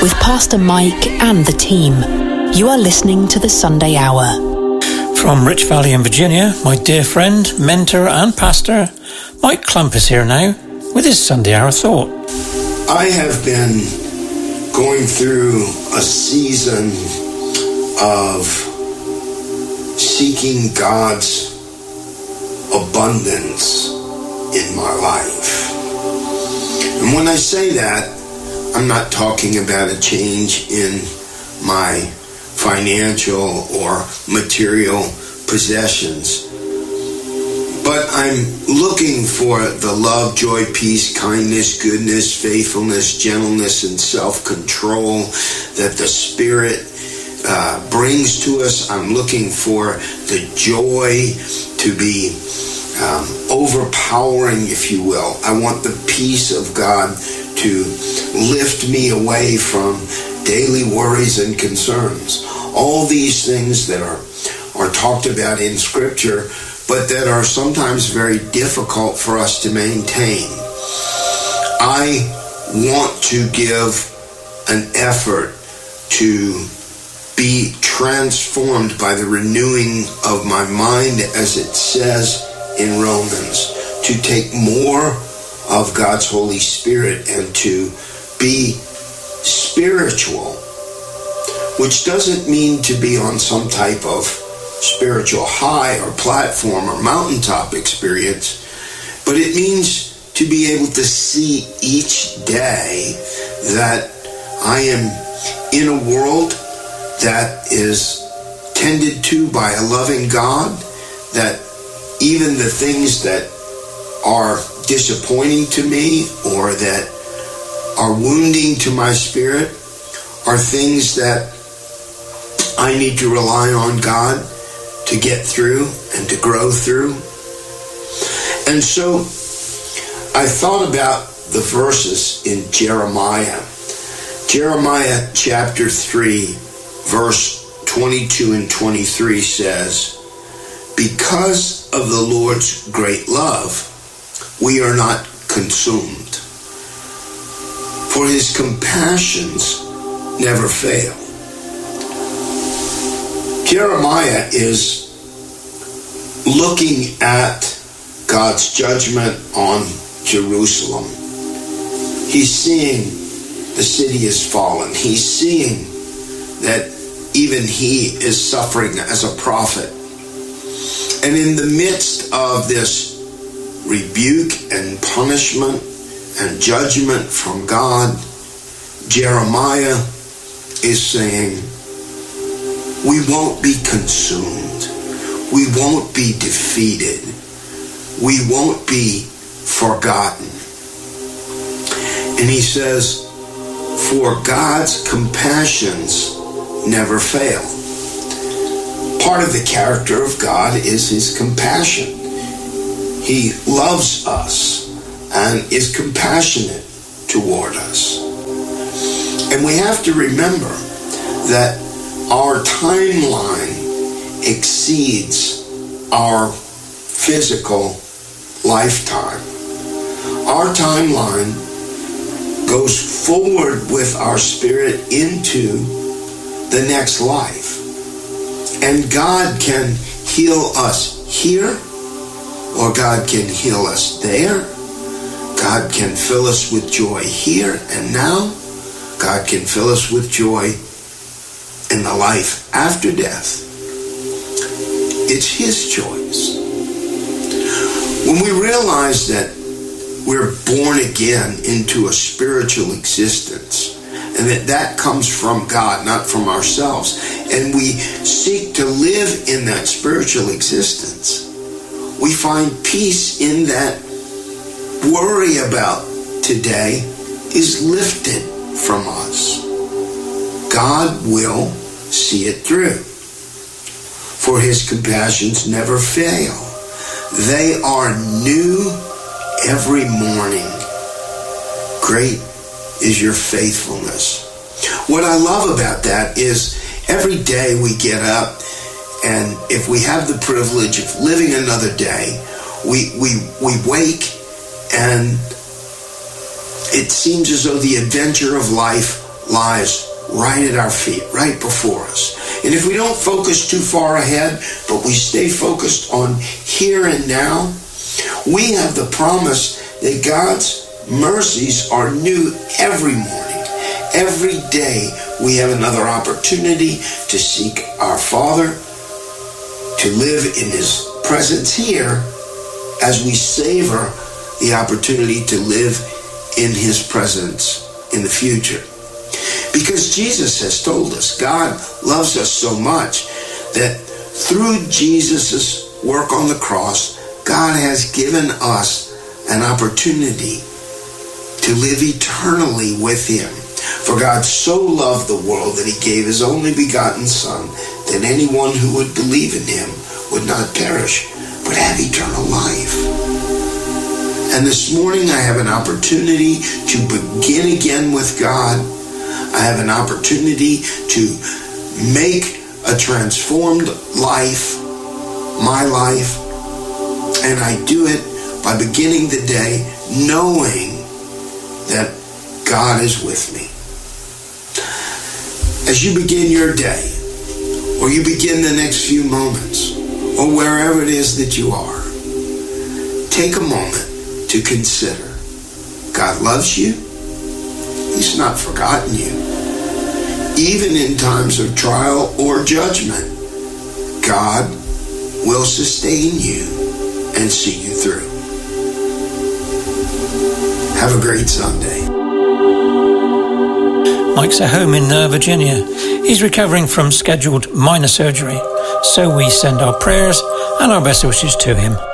with Pastor Mike and the team. You are listening to the Sunday Hour. From Rich Valley in Virginia, my dear friend, mentor and pastor, Mike Clump is here now with his Sunday Hour thought. I have been going through a season of seeking God's abundance in my life. And when I say that, I'm not talking about a change in my financial or material possessions, but I'm looking for the love, joy, peace, kindness, goodness, faithfulness, gentleness, and self-control that the Spirit brings to us. I'm looking for the joy to be overpowering, if you will. I want the peace of God to lift me away from daily worries and concerns. All these things that are talked about in Scripture, but that are sometimes very difficult for us to maintain. I want to give an effort to be transformed by the renewing of my mind, as it says in Romans, to take more of God's Holy Spirit and to be spiritual, which doesn't mean to be on some type of spiritual high or platform or mountaintop experience, but it means to be able to see each day that I am in a world that is tended to by a loving God, that even the things that are disappointing to me or that are wounding to my spirit are things that I need to rely on God to get through and to grow through. And so I thought about the verses in Jeremiah. Jeremiah chapter 3, verse 22 and 23 says, "Because of the Lord's great love, we are not consumed, for his compassions never fail." Jeremiah is looking at God's judgment on Jerusalem. He's seeing the city is fallen. He's seeing that even he is suffering as a prophet. And in the midst of this rebuke and punishment and judgment from God, Jeremiah is saying, we won't be consumed. We won't be defeated. We won't be forgotten. And he says, for God's compassions never fail. Part of the character of God is his compassion. He loves us and is compassionate toward us. And we have to remember that our timeline exceeds our physical lifetime. Our timeline goes forward with our spirit into the next life. And God can heal us here, or God can heal us there. God can fill us with joy here and now. God can fill us with joy in the life after death. It's his choice. When we realize that we're born again into a spiritual existence, and that comes from God, not from ourselves, and we seek to live in that spiritual existence, we find peace in that. Worry about today is lifted from us. God will see it through. For his compassions never fail. They are new every morning. Great is your faithfulness. What I love about that is every day we get up, and if we have the privilege of living another day, we wake, and it seems as though the adventure of life lies right at our feet, right before us. And if we don't focus too far ahead, but we stay focused on here and now, we have the promise that God's mercies are new every morning. Every day we have another opportunity to seek our Father, to live in His presence here as we savor the opportunity to live in His presence in the future. Because Jesus has told us, God loves us so much that through Jesus' work on the cross, God has given us an opportunity to live eternally with Him. For God so loved the world that He gave His only begotten Son, that anyone who would believe in Him would not perish, but have eternal life. And this morning I have an opportunity to begin again with God. I have an opportunity to make a transformed life, my life, and I do it by beginning the day knowing that God is with me. As you begin your day, or you begin the next few moments, or wherever it is that you are, take a moment to consider God loves you. He's not forgotten you. Even in times of trial or judgment, God will sustain you and see you through. Have a great Sunday. Mike's at home in Virginia. He's recovering from scheduled minor surgery, so we send our prayers and our best wishes to him.